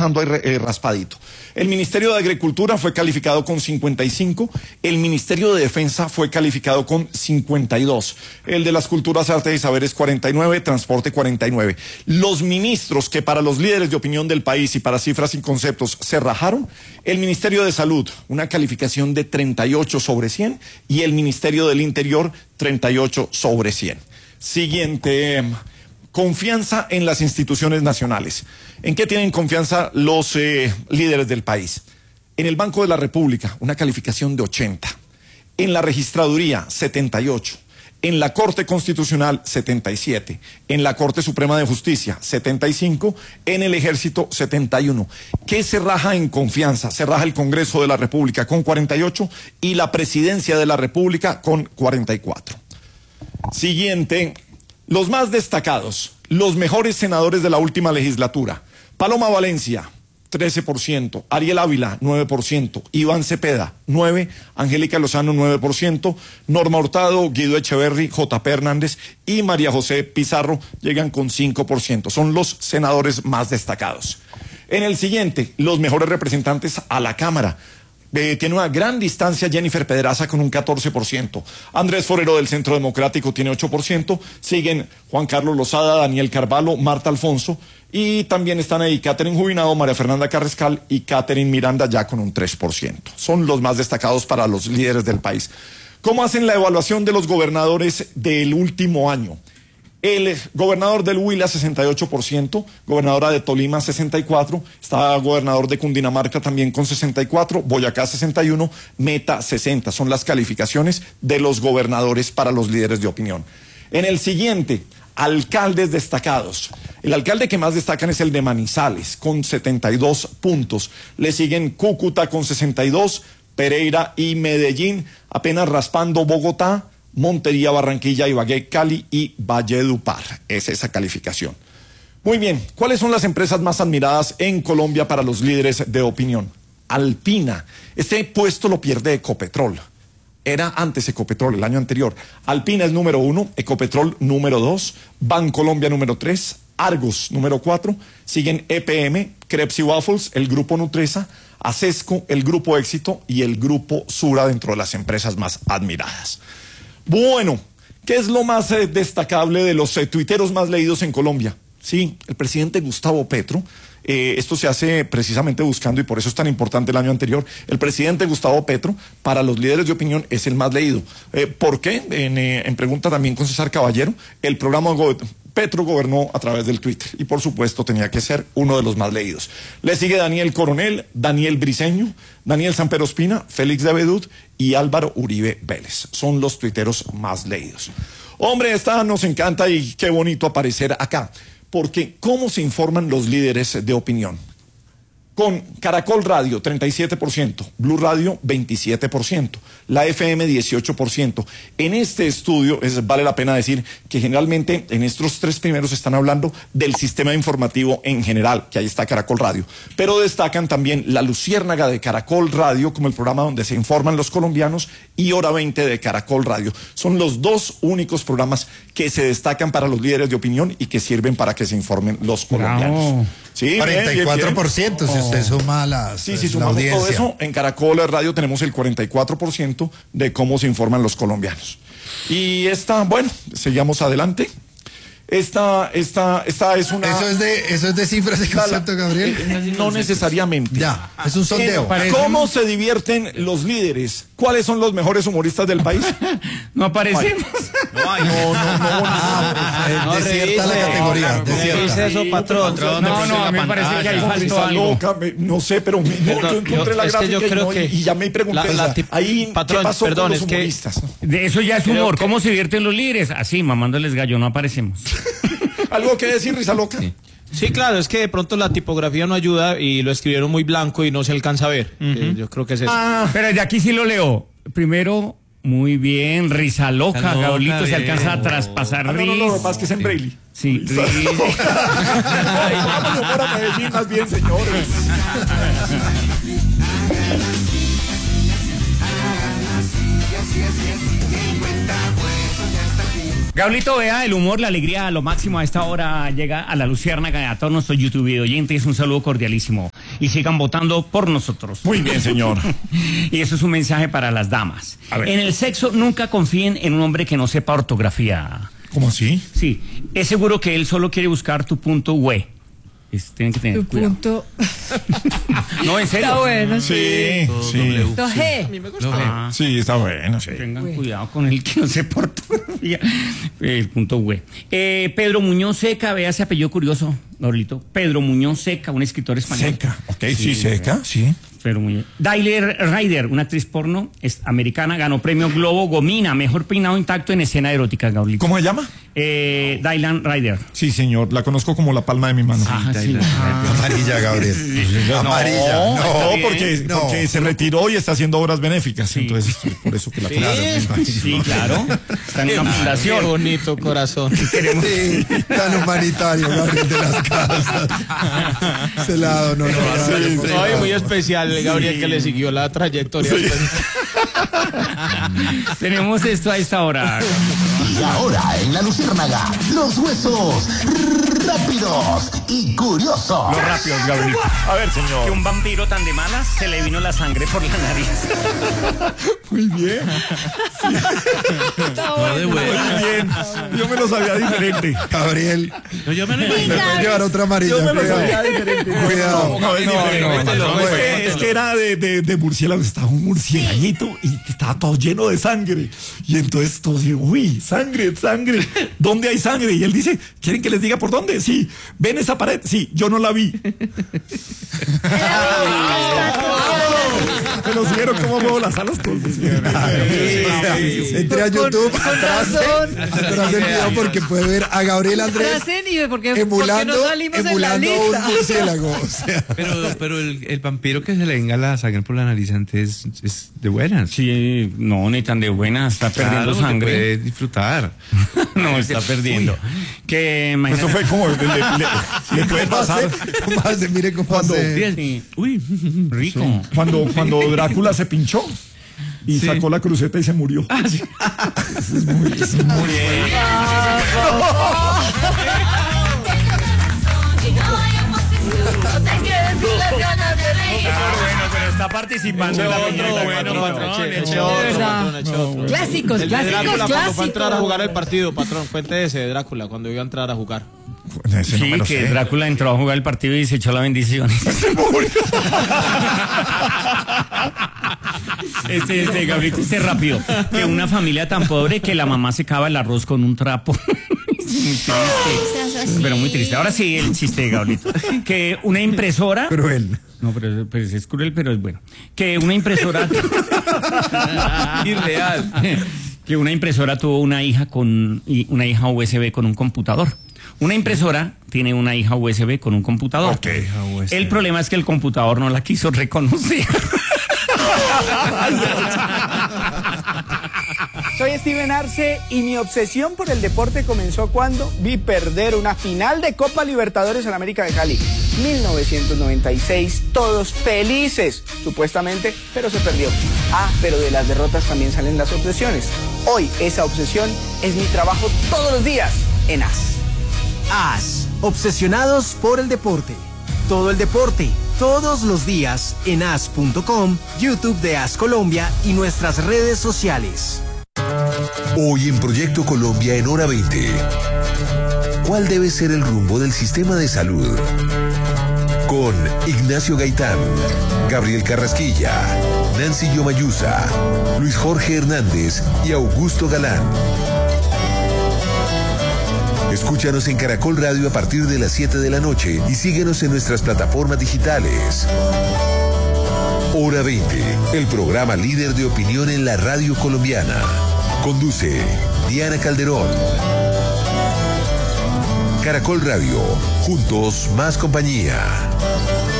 bajando ahí raspadito. El Ministerio de Agricultura fue calificado con 55, el Ministerio de Defensa fue calificado con 52, el de las Culturas, Artes y Saberes 49, Transporte 49. Los ministros que para los líderes de opinión del país y para cifras y conceptos se rajaron, el Ministerio de Salud, una calificación de 38 sobre 100, y el Ministerio del Interior, 38 sobre 100. Siguiente. Confianza en las instituciones nacionales. ¿En qué tienen confianza los líderes del país? En el Banco de la República, una calificación de 80. En la Registraduría, 78. En la Corte Constitucional, 77. En la Corte Suprema de Justicia, 75. En el Ejército, 71. ¿Qué se raja en confianza? Se raja el Congreso de la República con 48 y la Presidencia de la República con 44. Siguiente. Los más destacados, los mejores senadores de la última legislatura. Paloma Valencia, 13%. Ariel Ávila, 9%. Iván Cepeda, 9%. Angélica Lozano, 9%. Norma Hurtado, Guido Echeverry, J.P. Hernández y María José Pizarro llegan con 5%. Son los senadores más destacados. En el siguiente, los mejores representantes a la Cámara. Tiene una gran distancia Jennifer Pedraza con un 14%. Andrés Forero del Centro Democrático tiene 8%. Siguen Juan Carlos Lozada, Daniel Carvalho, Marta Alfonso. Y también están ahí Catherine Jubinado, María Fernanda Carrascal y Catherine Miranda ya con un 3%. Son los más destacados para los líderes del país. ¿Cómo hacen la evaluación de los gobernadores del último año? El gobernador del Huila, 68%, gobernadora de Tolima, 64%, está gobernador de Cundinamarca también con 64%, Boyacá, 61%, Meta, 60%. Son las calificaciones de los gobernadores para los líderes de opinión. En el siguiente, alcaldes destacados. El alcalde que más destacan es el de Manizales, con 72 puntos. Le siguen Cúcuta con 62, Pereira y Medellín, apenas raspando Bogotá, Montería, Barranquilla, Ibagué, Cali y Valledupar. Es esa calificación. Muy bien, ¿cuáles son las empresas más admiradas en Colombia para los líderes de opinión? Alpina. Este puesto lo pierde Ecopetrol. Era antes Ecopetrol, el año anterior. Alpina es número 1, Ecopetrol número 2, Bancolombia número 3, Argos número 4, siguen EPM, Crepes y Waffles, el Grupo Nutresa, Acesco, el Grupo Éxito y el Grupo Sura dentro de las empresas más admiradas. Bueno, ¿qué es lo más destacable de los tuiteros más leídos en Colombia? Sí, el presidente Gustavo Petro. Esto se hace precisamente buscando, y por eso es tan importante el año anterior, el presidente Gustavo Petro, para los líderes de opinión, es el más leído. ¿Por qué? En pregunta también con César Caballero, el programa Petro gobernó a través del Twitter y por supuesto tenía que ser uno de los más leídos. Le sigue Daniel Coronel, Daniel Briceño, Daniel Samper Ospina, Félix de Abedud y Álvaro Uribe Vélez. Son los tuiteros más leídos. Hombre, esta nos encanta y qué bonito aparecer acá, porque ¿cómo se informan los líderes de opinión? Con Caracol Radio, 37%, Blue Radio, 27%, la FM, 18%. En este estudio, vale la pena decir que generalmente en estos tres primeros están hablando del sistema informativo en general, que ahí está Caracol Radio. Pero destacan también La Luciérnaga de Caracol Radio, como el programa donde se informan los colombianos, y Hora 20 de Caracol Radio. Son los dos únicos programas que se destacan para los líderes de opinión y que sirven para que se informen los colombianos. Bravo. Sí, 44%, bien. Si usted suma las si sumamos todo eso, en Caracol Radio tenemos el 44% de cómo se informan los colombianos. Y bueno, seguimos adelante. Esta es una... Eso es de cifras de concepto, Gabriel. No necesariamente. Ya, es un sondeo. ¿Cómo se divierten los líderes? ¿Cuáles son los mejores humoristas del país? No aparecemos. No, desierta la categoría. Dice eso, patrón. No, a mí me parece que ahí faltó algo. No sé, pero yo encontré la gráfica y ya me pregunté. Patrón, ¿qué pasó perdón, con los humoristas? De eso ya es humor. ¿Cómo se divierten los líderes? Así, mamándoles gallo, no aparecemos. ¿Algo que decir, Risa Loca? Sí, claro, es que de pronto la tipografía no ayuda y lo escribieron muy blanco y no se alcanza a ver. Yo creo que es eso. Pero de aquí sí lo leo. Primero, muy bien, Risa Loca, Gaulito se alcanza a traspasar No, lo que pasa es que es en Braille. Sí, Vámonos para Medellín, más bien, señores. Gablito, vea, el humor, la alegría a lo máximo a esta hora llega a la Luciérnaga, a todos nuestros YouTube oyentes, un saludo cordialísimo. Y sigan votando por nosotros. Muy bien, señor. Y eso es un mensaje para las damas. En el sexo, nunca confíen en un hombre que no sepa ortografía. ¿Cómo así? Sí, es seguro que él solo quiere buscar tu punto güey. Tienen que tener Tu cuidado. punto. No, en serio. Está bueno. Sí, sí. Punto G. Sí, está bueno, sí. Tengan cuidado con el que no sepa ortografía. El punto güey. Pedro Muñoz Seca, vea ese apellido curioso, Gabrielito. Pedro Muñoz Seca, un escritor español. Seca, ok, sí, Seca, sí. Pero muy... Dyler Ryder, una actriz porno americana, ganó premio Globo Gomina, mejor peinado intacto en escena erótica, Gabrielito. ¿Cómo se llama? Dylan Ryder. Sí, señor, la conozco como la palma de mi mano. Ah, sí. Amarilla, Gabriel. Amarilla. No, porque se retiró y está haciendo obras benéficas. Entonces, por eso que la conozco. Sí, claro. Está en una fundación. Qué bonito corazón. Queremos... Sí, tan humanitario, Gabriel de las Casas. Ese lado, no. Ay, muy especial, Gabriel, que le siguió la trayectoria. Tenemos esto a esta hora. Y ahora en la Luciérnaga, los huesos rápidos y curiosos. Los rápidos, Gabriel. A ver, señor. Que un vampiro tan de malas se le vino la sangre por la nariz. Muy bien. Está bueno. Muy bien. Yo me lo sabía diferente. Gabriel. No, yo me lo Se puede llevar otra amarilla. Yo me lo cuidado. sabía diferente. Cuidado. No, es que era de murciélago. Estaba un murcielaguito y estaba todo lleno de sangre. Y entonces todos dicen, uy, sangre. ¿Dónde hay sangre? Y él dice, ¿quieren que les diga por dónde? Sí. ¿Ven esa pared? Sí, yo no la vi. Pero si vieron cómo muevo las alas todos. Entré a YouTube atrás del video porque puede ver a Gabriel Andrés Tracen y ¿por qué emulando no salimos en la un lista? murciélago. O sea, Pero el vampiro que se le venga la sangre por la nariz antes es de buenas. Sí, no, ni tan de buena, está perdiendo Claro, sangre. puede disfrutar. No, está perdiendo. Que Eso fue como le puede pasar ¿cómo hace? Mire cómo hace. Sí. Uy, rico. cuando Drácula se pinchó y sacó la cruceta y se murió. Pero está participando en la Clásicos, El de Drácula cuando fue a entrar a clásicos. jugar el partido, patrón. Cuente ese de Drácula cuando iba a entrar a jugar. Ese no me Sí, lo que sé. Drácula entró a jugar el partido y se echó la bendición. Gabriel, rápido. Que una familia tan pobre que la mamá secaba el arroz con un trapo. Muy triste. Pero muy triste. Ahora sí, el chiste de Gabrielito. Que una impresora. Cruel. No, pero pues, es cruel, pero es bueno. Que una impresora. Irreal. Que una impresora tuvo una hija USB con un computador. Una impresora tiene una hija USB con un computador. Ok. El problema es que el computador no la quiso reconocer. Soy Steven Arce y mi obsesión por el deporte comenzó cuando vi perder una final de Copa Libertadores en América de Cali. 1996, todos felices, supuestamente, pero se perdió. Pero de las derrotas también salen las obsesiones. Hoy esa obsesión es mi trabajo todos los días en AS. AS, obsesionados por el deporte. Todo el deporte, todos los días en as.com, YouTube de AS Colombia y nuestras redes sociales. Hoy en Proyecto Colombia en Hora 20. ¿Cuál debe ser el rumbo del sistema de salud? Con Ignacio Gaitán, Gabriel Carrasquilla, Nancy Yomayusa, Luis Jorge Hernández y Augusto Galán. Escúchanos en Caracol Radio a partir de las 7 de la noche y síguenos en nuestras plataformas digitales. Hora 20, el programa líder de opinión en la radio colombiana. Conduce Diana Calderón. Caracol Radio, juntos más compañía.